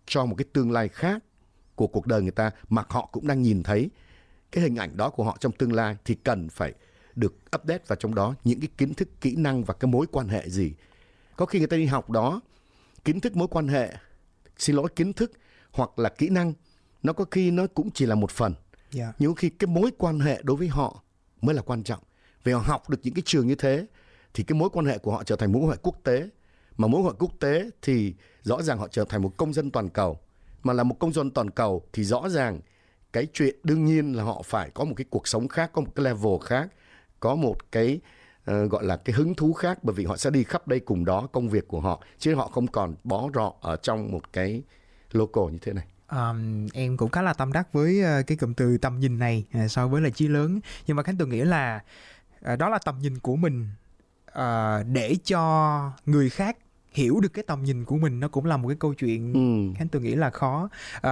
cho một cái tương lai khác của cuộc đời người ta, mà họ cũng đang nhìn thấy cái hình ảnh đó của họ trong tương lai, thì cần phải được update vào trong đó những cái kiến thức, kỹ năng và cái mối quan hệ gì. Có khi người ta đi học đó, kiến thức mối quan hệ, kiến thức hoặc là kỹ năng, nó có khi nó cũng chỉ là một phần. Nhưng khi cái mối quan hệ đối với họ mới là quan trọng. Vì họ học được những cái trường như thế thì cái mối quan hệ của họ trở thành mối quan hệ quốc tế. Mà mối quan hệ quốc tế thì rõ ràng họ trở thành một công dân toàn cầu. Mà là một công dân toàn cầu thì rõ ràng cái chuyện đương nhiên là họ phải có một cái cuộc sống khác, có một cái level khác, có một cái gọi là cái hứng thú khác, bởi vì họ sẽ đi khắp đây cùng đó công việc của họ, chứ họ không còn bó rọ ở trong một cái local như thế này. Em cũng khá là tâm đắc với cái cụm từ tầm nhìn này so với là chí lớn. Nhưng mà Khánh Tường nghĩ là đó là tầm nhìn của mình, để cho người khác hiểu được cái tầm nhìn của mình, nó cũng là một cái câu chuyện Khánh Tường nghĩ là khó.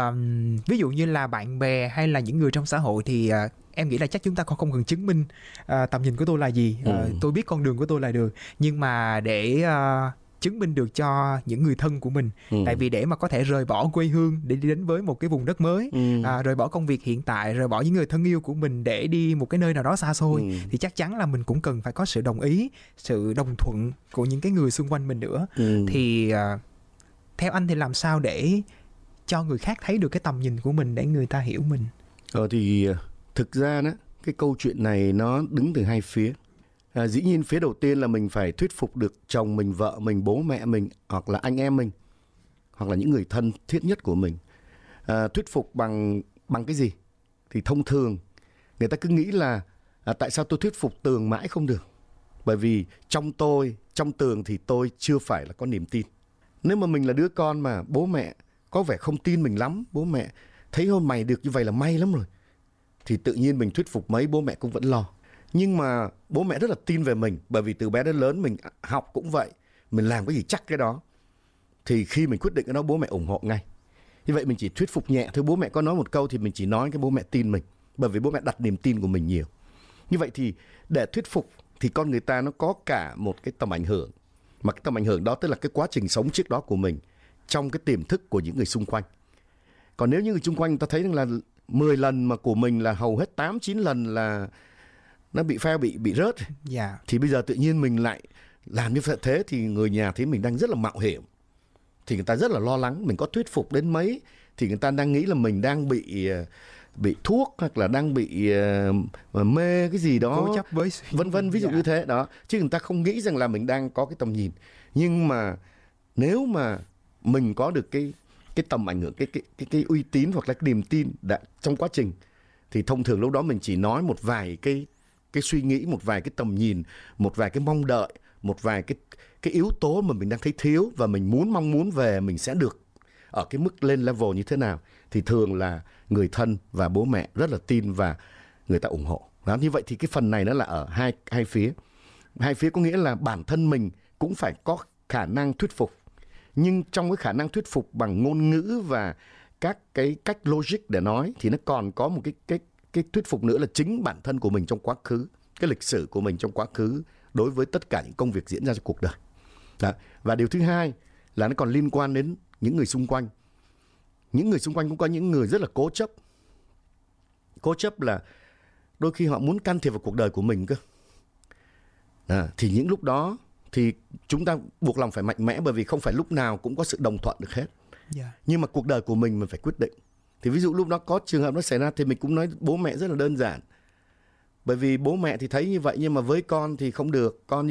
Ví dụ như là bạn bè hay là những người trong xã hội thì em nghĩ là chắc chúng ta không cần chứng minh tầm nhìn của tôi là gì, tôi biết con đường của tôi là được. Nhưng mà để chứng minh được cho những người thân của mình, tại vì để mà có thể rời bỏ quê hương để đi đến với một cái vùng đất mới, rời bỏ công việc hiện tại, rời bỏ những người thân yêu của mình để đi một cái nơi nào đó xa xôi, thì chắc chắn là mình cũng cần phải có sự đồng ý, sự đồng thuận của những cái người xung quanh mình nữa. Thì theo anh thì làm sao để cho người khác thấy được cái tầm nhìn của mình, để người ta hiểu mình? Thì thực ra đó, cái câu chuyện này nó đứng từ hai phía. Dĩ nhiên phía đầu tiên là mình phải thuyết phục được chồng mình, vợ mình, bố mẹ mình, hoặc là anh em mình, hoặc là những người thân thiết nhất của mình. Thuyết phục bằng cái gì? Thì thông thường người ta cứ nghĩ là tại sao tôi thuyết phục Tường mãi không được? Bởi vì trong Tường thì tôi chưa phải là có niềm tin. Nếu mà mình là đứa con mà bố mẹ có vẻ không tin mình lắm, bố mẹ thấy hôm mày được như vậy là may lắm rồi, thì tự nhiên mình thuyết phục mấy bố mẹ cũng vẫn lo. Nhưng mà bố mẹ rất là tin về mình, bởi vì từ bé đến lớn mình học cũng vậy, mình làm cái gì chắc cái đó, thì khi mình quyết định cái đó bố mẹ ủng hộ ngay. Như vậy mình chỉ thuyết phục nhẹ thôi, bố mẹ có nói một câu thì mình chỉ nói cái bố mẹ tin mình, bởi vì bố mẹ đặt niềm tin của mình nhiều. Như vậy thì để thuyết phục thì con người ta nó có cả một cái tầm ảnh hưởng, mà cái tầm ảnh hưởng đó tức là cái quá trình sống trước đó của mình trong cái tiềm thức của những người xung quanh. Còn nếu những người xung quanh người ta thấy rằng là 10 lần mà của mình là hầu hết 8-9 lần là nó bị fail, bị rớt, thì bây giờ tự nhiên mình lại làm như thế thì người nhà thấy mình đang rất là mạo hiểm, thì người ta rất là lo lắng. Mình có thuyết phục đến mấy thì người ta đang nghĩ là mình đang bị thuốc, hoặc là đang bị mê cái gì đó, cố chấp với vân vân, ví dụ như thế đó, chứ người ta không nghĩ rằng là mình đang có cái tầm nhìn. Nhưng mà nếu mà mình có được cái tầm ảnh hưởng, cái uy tín hoặc là cái niềm tin trong quá trình, thì thông thường lúc đó mình chỉ nói một vài cái suy nghĩ, một vài cái tầm nhìn, một vài cái mong đợi, một vài cái yếu tố mà mình đang thấy thiếu và mình mong muốn về mình sẽ được ở cái mức lên level như thế nào, thì thường là người thân và bố mẹ rất là tin và người ta ủng hộ. Đó, như vậy thì cái phần này nó là ở hai phía. Hai phía có nghĩa là bản thân mình cũng phải có khả năng thuyết phục, nhưng trong cái khả năng thuyết phục bằng ngôn ngữ và các cái cách logic để nói, thì nó còn có một cái thuyết phục nữa là chính bản thân của mình trong quá khứ, cái lịch sử của mình trong quá khứ đối với tất cả những công việc diễn ra trong cuộc đời. Đó. Và điều thứ hai là nó còn liên quan đến những người xung quanh. Những người xung quanh cũng có những người rất là cố chấp. Cố chấp là đôi khi họ muốn can thiệp vào cuộc đời của mình cơ. Thì những lúc đó thì chúng ta buộc lòng phải mạnh mẽ, bởi vì không phải lúc nào cũng có sự đồng thuận được hết. Nhưng mà cuộc đời của mình phải quyết định. Thì ví dụ lúc đó có trường hợp nó xảy ra thì mình cũng nói bố mẹ rất là đơn giản. Bởi vì bố mẹ thì thấy như vậy, nhưng mà với con thì không được. Con